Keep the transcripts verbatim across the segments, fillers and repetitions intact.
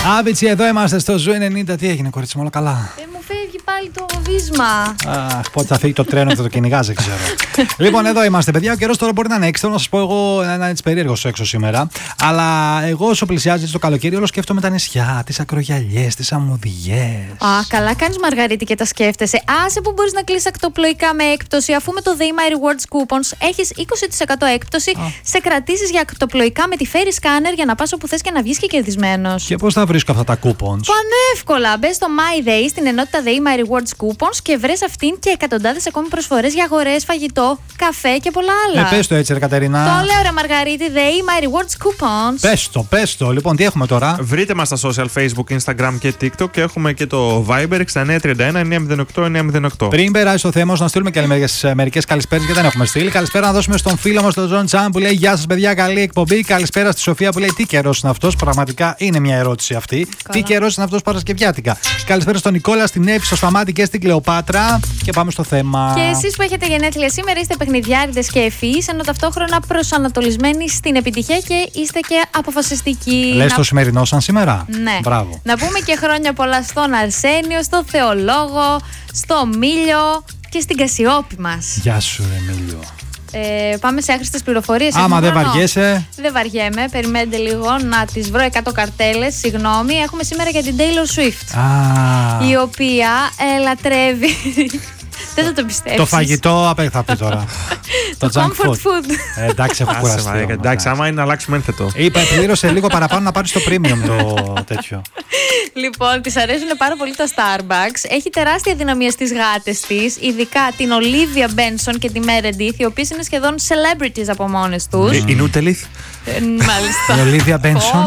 Άβιτσι, εδώ είμαστε στο Ζου ενενήντα. Τι έγινε, κορίτσι μου, όλα καλά? Ε, μου φεύγει πάλι το βίσμα. Αχ, πότε θα φύγει το τρένο και θα το κυνηγάς, δεν ξέρω. Λοιπόν, εδώ είμαστε, παιδιά. Ο καιρός τώρα μπορεί να είναι έξι. Θέλω να σας πω εγώ να είναι έτσι περίεργος έξω σήμερα. Αλλά εγώ όσο πλησιάζει το καλοκαίρι, όλο σκέφτομαι τα νησιά, τις ακρογιαλιές, τις αμμουδιές. Α, καλά κάνεις, Μαργαρίτη, και τα σκέφτεσαι. Άσε που μπορείς να κλείσεις ακτοπλοϊκά με έκπτωση, αφού με το They My Rewards Coupons έχεις είκοσι τοις εκατό έκπτωση Α. σε κρατήσεις για ακτοπλοϊκά με τη Fairy Scanner για να πας όπου θες και να βγεις και κερδισμένος. Και πώς θα βρίσκω αυτά τα coupons? Πανεύκολα. Μπες στο My Day στην ενότητα They My Rewards Coupons και βρες αυτήν και εκατοντάδες ακόμη προσφορές για αγορές, φαγητό, καφέ και πολλά άλλα. Ε, πες το έτσι, ρε Κατερίνα. Το λέω, ρε Μαργαρίτη, They My Rewards Coupons. Πες το, πες το. Λοιπόν, τι έχουμε τώρα? Βρείτε μας στα social, Facebook, Instagram και TikTok και έχουμε και το Viber εξήντα εννέα τριάντα ένα εννιακόσια οκτώ εννιακόσια οκτώ. Πριν περάσει το θέμα, να στείλουμε και μερικές καλησπέρες γιατί δεν έχουμε στείλει. Καλησπέρα να δώσουμε στον φίλο μας, τον Τζον Τσάν, που λέει γεια σας, παιδιά, καλή εκπομπή. Καλησπέρα στη Σοφία που λέει τι καιρός είναι αυτός. Πραγματικά είναι μια ερώτηση αυτή. Καλά. Τι καιρός είναι αυτός Παρασκευιάτικα. Καλησπέρα στον Νικόλα, στην Εύη, στο Σταμάτη και στην Κλεοπάτρα. Και πάμε στο θέμα. Και εσείς που έχετε γενέθλια σήμερα είστε παιχνιδιάριδες και ευφυείς, ενώ ταυτόχρονα προσανατολισμένοι στην επιτυχία και είστε και αποφασιστικοί. Λες να... το σημερινό σαν σήμερα. Ναι. Μπράβο. Να πούμε και χρόνια πολλά στον Αρσένιο, στο Θεολόγο, στο Μήλιο και στην Κασιόπη μας. Γεια σου, ρε Μήλιο. Ε, πάμε σε άχρηστες πληροφορίες. Άμα δεν βαριέσαι. Δεν βαριέμαι. Περιμένετε λίγο να τις βρω εκατό καρτέλες. Συγγνώμη, έχουμε σήμερα για την Taylor Swift. Ah. Η οποία ε, λατρεύει. Δεν θα το πιστεύεις. Το φαγητό απ' θα πει τώρα. Το comfort food. food. Ε, εντάξει, έχω κουραστεί. Όμως, εντάξει, άμα είναι να αλλάξουμε ένθετο. Είπα, πλήρωσε λίγο παραπάνω να πάρει το premium το τέτοιο. Λοιπόν, της αρέσουν πάρα πολύ τα Starbucks. Έχει τεράστια δυναμία στις γάτες της, ειδικά την Olivia Benson και τη Meredith, οι οποίες είναι σχεδόν celebrities από μόνες τους. Η Νούτελιθ. Μάλιστα. Η Olivia Benson.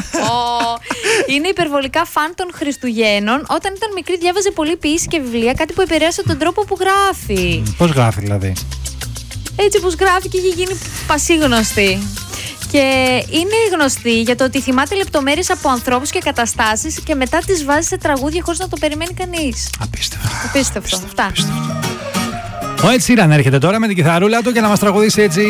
Είναι υπερβολικά φαν των Χριστουγέννων. Όταν ήταν μικρή, διάβαζε πολύ ποίηση και βιβλία, κάτι που επηρέασε τον τρόπο που γράφει. Πώς γράφει, δηλαδή? Έτσι πως γράφει και έχει γίνει πασίγνωστη. Και είναι γνωστή για το ότι θυμάται λεπτομέρειες από ανθρώπους και καταστάσεις και μετά τις βάζει σε τραγούδια χωρίς να το περιμένει κανείς. Απίστευτο. Απίστευτο. Αυτά. Ο Ed Sheeran έρχεται τώρα με την κιθαρούλα του και να μας τραγουδήσει έτσι